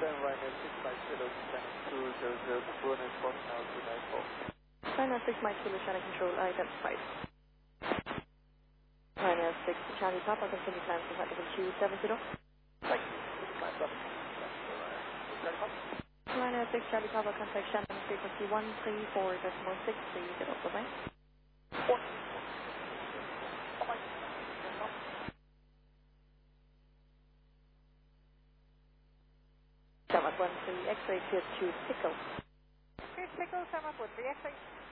Ryanair 6 Mike Kilo, descending 200, Bruno Sport now 294. Ryanair 6 Mike Kilo, channel control identified. Ryanair 6 Charlie Papa, continue climb to altimeter 270. Thank you. Climb up. Ryanair 6 Charlie Papa, contact Shannon frequency 134.630, bye-bye. Seven 13 X-ray clear to Pickle. Pickle, 713 X-ray.